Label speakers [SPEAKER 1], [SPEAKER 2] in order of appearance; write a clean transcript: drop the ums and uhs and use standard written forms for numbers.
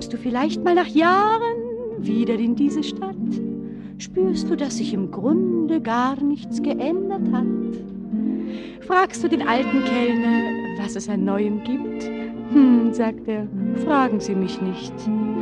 [SPEAKER 1] Gehst du vielleicht mal nach Jahren wieder in diese Stadt? Spürst du, dass sich im Grunde gar nichts geändert hat? Fragst du den alten Kellner, was es an Neuem gibt? Sagt er, fragen Sie mich nicht.